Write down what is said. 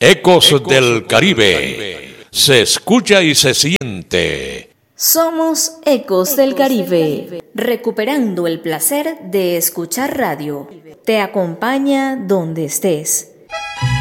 Ecos del Caribe. Se escucha y se siente. Somos Ecos del Caribe, recuperando el placer de escuchar radio. Te acompaña donde estés.